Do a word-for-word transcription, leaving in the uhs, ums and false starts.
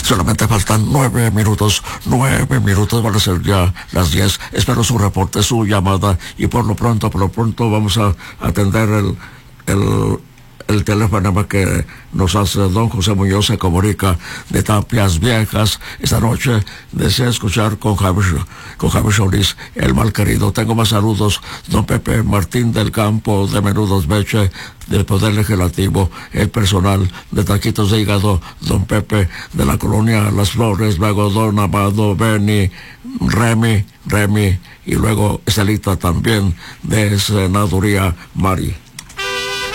Solamente faltan nueve minutos, nueve minutos, van a ser ya las diez. Espero su reporte, su llamada, y por lo pronto, por lo pronto vamos a atender el, el, el teléfono que nos hace don José Muñoz. Se comunica de Tapias Viejas. Esta noche desea escuchar con Javier, con Javier Solís, el mal querido. Tengo más saludos, don Pepe Martín del Campo, de Menudos Beche, del Poder Legislativo, el personal de Taquitos de Hígado, don Pepe de la colonia Las Flores, luego don Amado, Beni, Remy, Remy, y luego Estelita también de Senaduría Mari.